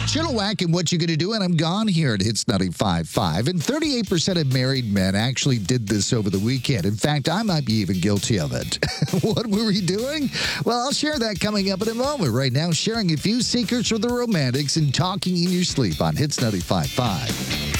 Chilliwack and What You Gonna Do, and I'm gone here at Hits 95.5. And 38% of married men actually did this over the weekend. In fact, I might be even guilty of it. What were we doing? Well, I'll share that coming up in a moment. Right now, sharing a few secrets for the romantics and talking in your sleep on Hits 95.5.